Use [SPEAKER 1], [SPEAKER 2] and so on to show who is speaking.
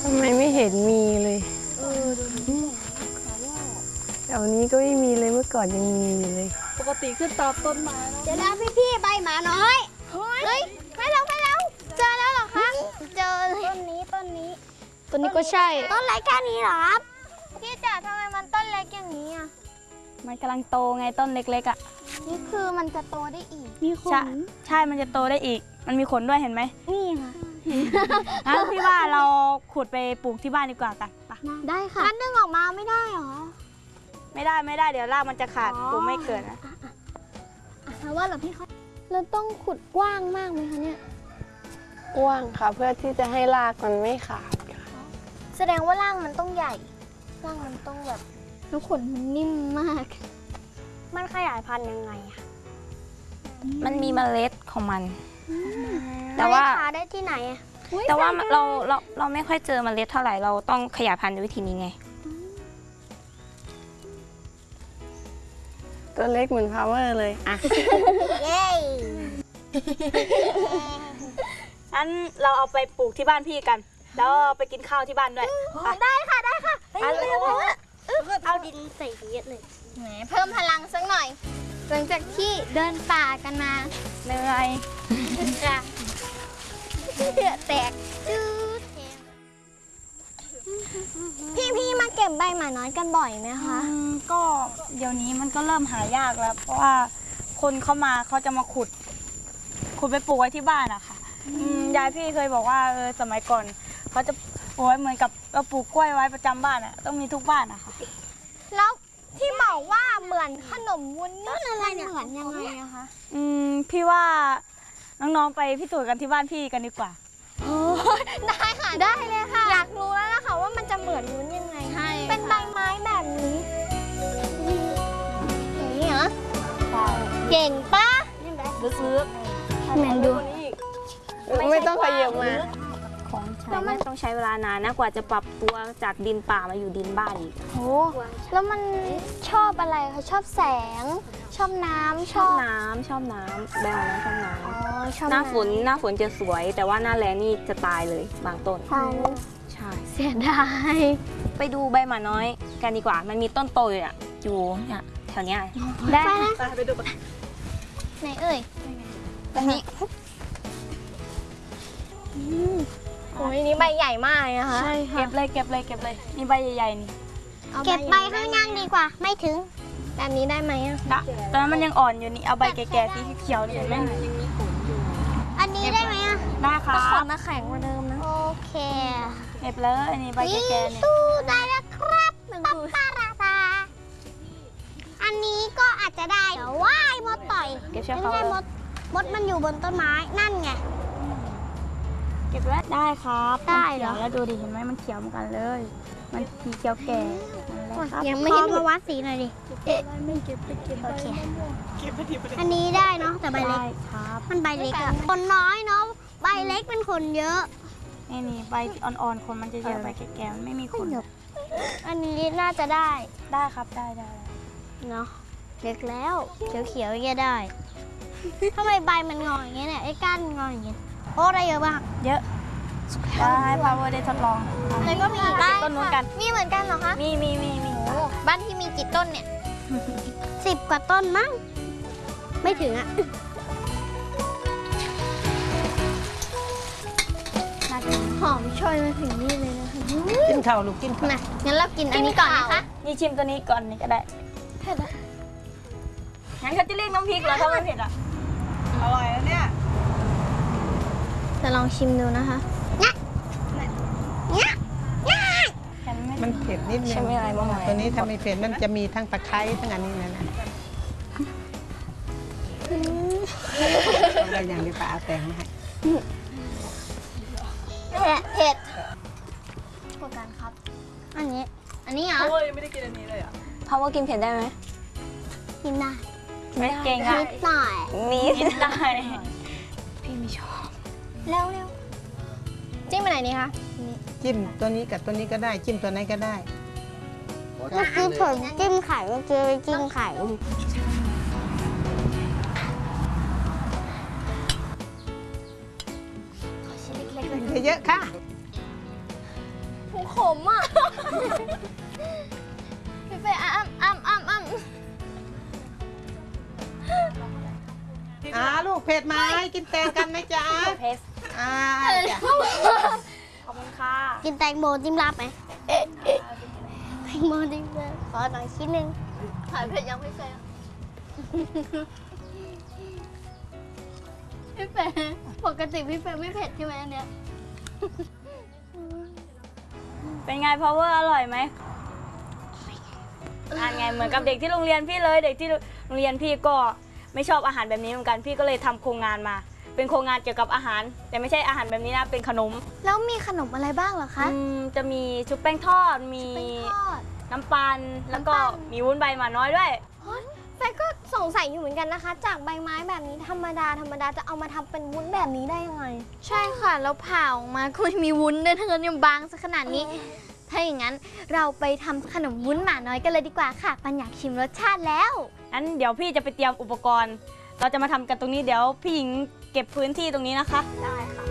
[SPEAKER 1] ทำไมไม่เห็นมีเลยแถวนี้ก็ไม่มีเลยเมื่อก่อนยังมีอยู่เลย
[SPEAKER 2] ปกติขึ้นตามต้นไม้
[SPEAKER 3] เดี๋ยวนะพี่ใบหมาน้อยเฮ้ยไม่แล้วเจอแล้วเหรอคะเจอต้นนี้
[SPEAKER 2] ต้นนี้ก็ใช่
[SPEAKER 3] ต้นเล็กแค่นี้เหรอครับพี่จ๋าทำไมมันต้นเล็กอย่างนี้อ่ะ
[SPEAKER 2] มันกำลังโตไงต้นเล็กๆอ่ะ
[SPEAKER 3] นี่คือมันจะโตได้อีก
[SPEAKER 2] มีขนใช่มันจะโตได้อีกมันมีขนด้วยเห็นไหม
[SPEAKER 3] นี่ค่ะ
[SPEAKER 2] งั้นพี่ว่าเราขุดไปปลูกที่บ้านดีกว่ากัน
[SPEAKER 3] ได้ค่ะงั้นดึงออกมาไม่ได้หรอ
[SPEAKER 2] ไม่ได้เดี๋ยวรากมันจะขาดปลูกไม่เกิดนะ
[SPEAKER 3] เพราะว่าพี่เขาเราต้องขุดกว้างมากไหมคะเนี่ย
[SPEAKER 1] กว้างค่ะเพื่อที่จะให้รากมันไม่ขาด
[SPEAKER 3] แสดงว่ารากมันต้องใหญ่รากมันต้องแบบแล้วขนมันนิ่มมากมันขยายพันธุ์ยังไงอะ
[SPEAKER 2] มันมีเมล็ดของมันแต่ว่า
[SPEAKER 3] หาได้ที่ไหนอะ
[SPEAKER 2] แต่ว่าเราไม่ค่อยเจอเมล็ดเท่าไหร่เราต้องขยายพันธุ์ด้วยวิธีนี้ไง
[SPEAKER 1] ตัวเล็กเหมือนพาวเวอร์เลยอ่ะ
[SPEAKER 3] เย้
[SPEAKER 2] งั้นเราเอาไปปลูกที่บ้านพี่กันแล้วไปกินข้าวที่บ้านด้วย
[SPEAKER 3] ได้ค่ะเอาดินใส่เยอะเลยแหมเพิ่มพลังสักหน่อยหลังจากที่เดินป่ากันมา
[SPEAKER 2] เหนื่อย
[SPEAKER 3] แตกจืดพี่มาเก็บใบหมาน้อยกันบ่อยไหมคะ
[SPEAKER 2] ก็เดี๋ยวนี้มันก็เริ่มหายากแล้วเพราะว่าคนเข้ามาเขาจะมาขุดไปปลูกไว้ที่บ้านอะค่ะยายพี่เคยบอกว่าสมัยก่อนเขาจะปลูกไว้เหมือนกับเราปลูกกล้วยไว้ประจำบ้านอะต้องมีทุกบ้านอะค่ะ
[SPEAKER 3] แล้วที่บอกว่าเหมือนขนมวุ้นนี่อะไรเนี่ยเหมือนยังไงอะคะ
[SPEAKER 2] พี่ว่าน้องๆไปพิสูจน์กันที่บ้านพี่กันดีกว่า
[SPEAKER 3] ได้ค่ะได้เลยค่ะอยากรู้แล้วนะคะว่ามันจะเหมือนวุ้นยังไงเป็นใบไม้แบบนี้อย่างนี้เหรอเก่งปะ
[SPEAKER 2] ซื้อ
[SPEAKER 3] แมนดู
[SPEAKER 1] ไม่ต้องขยับมา
[SPEAKER 2] ของใช้ไม่ต้องใช้เวลานานนะกว่าจะปรับตัวจากดินป่ามาอยู่ดินบ้านอีก
[SPEAKER 3] โอ้แล้วมันชอบอะไรคะชอบแสงชอบน้ำ
[SPEAKER 2] ชอบน้ำแบบนั้นชอบน้ำหน้าฝนจะสวยแต่ว่าหน้าแล้งนี่จะตายเลยบางต้นใช่
[SPEAKER 3] เสียดาย
[SPEAKER 2] ไปดูใบหมาน้อยกันดีกว่ามันมีต้นโตอยู่เนี่ยแถวนี้
[SPEAKER 3] ได้ไปดูกันไหนเอ่ย
[SPEAKER 2] ตรงนี้
[SPEAKER 3] โอ้ยนี่ใบใหญ่มากเลยนะคะ
[SPEAKER 2] ใช่ค่ะเก็บเลยนี่ใบใหญ่ๆนี่
[SPEAKER 3] เก็บใบข้างล่างดีกว่าไม่ถึงแบบนี้ได้ไหมอะ
[SPEAKER 2] ตอนนั้นมันยังอ่อนอยู่นี่เอาใบแก่ๆสีเขียวนี่เห็นไหม
[SPEAKER 3] อันนี้ได้ไหมอะ
[SPEAKER 2] ได้ค่ะ
[SPEAKER 3] ขอมาแข็งกว่าเดิมนะโอเค
[SPEAKER 2] เก็บเลยอันนี้ใบแก่ๆนี่
[SPEAKER 3] สู้ได้แล้วครับปั๊บปาราตาอันนี้ก็อาจจะได้เดี๋ยวว่ายมดต่อย
[SPEAKER 2] เก็บเชือกเขา
[SPEAKER 3] มดมันอยู่บนต้นไม้นั่นไง
[SPEAKER 2] เก็บแล้วได้ครับ
[SPEAKER 3] ได้เหรอ
[SPEAKER 2] แล้วดูดิเห็นไหมมันเขียวเหมือนกันเลยมันสีเขียวแก่
[SPEAKER 3] ยังไม่เห็นมาวัดสีหน่อยดิ
[SPEAKER 2] ไม่เก็บโอเค
[SPEAKER 3] อันนี้ได้เนาะแต่ใบเล็กมันใบเล็กอะคนน้อยเนาะใบเล็กเป็นคนเยอะ
[SPEAKER 2] นี่ใบอ่อนๆคนมันจะเยอะใบแก่ๆไม่มีคน
[SPEAKER 3] อันนี้น่าจะได้
[SPEAKER 2] ครับได้
[SPEAKER 3] เนาะเล็กแล้วเขียวๆยังได้ทำไมใบมันงออย่างเงี้ยเนี่ยไอ้ก้านงออย่างเงี้ยโอ้ได้เยอะมาก
[SPEAKER 2] เยอะได้พาวเวอร์ได้ทดลอง
[SPEAKER 3] แล้วก็มีอีก
[SPEAKER 2] ต้นนู้นกัน
[SPEAKER 3] มีเหมือนกันเหรอคะ
[SPEAKER 2] มี
[SPEAKER 3] บ้านที่มีกี่ต้นเนี่ย10 กว่าต้นมั้งไม่ถึงอะหอมโชยมาถึงนี่เลยนะคะ
[SPEAKER 1] กินข้าวลูกกินข้าว
[SPEAKER 3] งั้นเรากินอันนี้ก่อนนะคะ
[SPEAKER 2] นี่ชิมตัวนี้ก่อนนี่ก็ได้
[SPEAKER 3] เผ็ดอะ
[SPEAKER 2] งั้นเขาจะเรียกน้ำพริกเหรอถ้าไม่เผ็ดอะอร่อยแล้วเนี่ย
[SPEAKER 3] จะลองชิมดูนะคะ
[SPEAKER 1] มันเผ็ดนิดนึง
[SPEAKER 2] ใช่ไหมอะไรบ้าง
[SPEAKER 1] ตัวนี้ถ้าไม่เผ็ดมันจะมีทั้งตะไคร้ทั้งอันนี้นะอะไรอย่างนี้ป้าแต่งมาให้
[SPEAKER 3] เผ็ดกดกันครับอันนี้เหรอ
[SPEAKER 1] พาวเวอร์ยังไม่ได้กินอันนี้เลยอ่ะ
[SPEAKER 2] พาวเวอร์กินเผ็ดได้ไหม
[SPEAKER 3] กินได้
[SPEAKER 2] ไม่เก่งอะ
[SPEAKER 3] นิดหน่อย
[SPEAKER 2] ได้พี่ไม่ชอบ
[SPEAKER 3] เร็วจิ้มอะไรนี่คะ
[SPEAKER 1] จิ้มตัวนี้กับตัวนี้ก็ได้จิ้มตัวไหนก็ได้
[SPEAKER 3] ก็คือผมจิ้มไข่ก็คือจิ้มไข่
[SPEAKER 1] เยอะค่ะ
[SPEAKER 3] ขมอ่ะ พี่เฟย์อ้ำ
[SPEAKER 4] ลูกเผ็ดไหมกินแตงกันไหมจ๊ะ
[SPEAKER 2] เพส
[SPEAKER 4] จ้ะ
[SPEAKER 2] ขอบคุณค่ะ
[SPEAKER 3] กินแตงโมจิ้มลาบไหมแตงโมจิ้มลาบขอหน่อยชิ้นหนึ่งถ่ายเผ็ดยังพี่เฟย์พี่เฟย์ปกติพี่เฟย์ไม่เผ็ดใช่ไหมอันเนี้ย
[SPEAKER 2] เป็นไง power อร่อยไหมอ่านไงเหมือนกับเด็กที่โรงเรียนพี่เลยเด็กที่โรงเรียนพี่ก็ไม่ชอบอาหารแบบนี้เหมือนกันพี่ก็เลยทำโครงงานมา เป็นโครงงานเกี่ยวกับอาหาร แต่ไม่ใช่อาหารแบบนี้นะเป็นขนม
[SPEAKER 3] แล้วมีขนมอะไรบ้างเหรอคะ
[SPEAKER 2] จะมีชุบแป้งทอดมี
[SPEAKER 3] เป็นทอด
[SPEAKER 2] น้ำปันแล้วก็
[SPEAKER 3] น้ำปั่น
[SPEAKER 2] มีวุ้นใบหมาน้อยด้วย
[SPEAKER 3] เฟย์ก็สงสัยอยู่เหมือนกันนะคะ จากใบไม้แบบนี้ธรรมดาจะเอามาทำเป็นวุ้นแบบนี้ได้ยังไง
[SPEAKER 5] ใช่ค่ะ แล้วผ่าออกมาก็ไม่มีวุ้นด้วยทั้งนั้นยังบางซะขนาดนี้ ถ้าอย่างนั้นเราไปทำขนมวุ้นหมาน้อยกันเลยดีกว่าค่ะ ปันอยากชิมรสชาติแล้ว
[SPEAKER 2] งั้นเดี๋ยวพี่จะไปเตรียมอุปกรณ์ เราจะมาทำกันตรงนี้เดี๋ยวพี่หญิงเก็บพื้นที่ตรงนี้นะคะ
[SPEAKER 3] ได้ค่ะ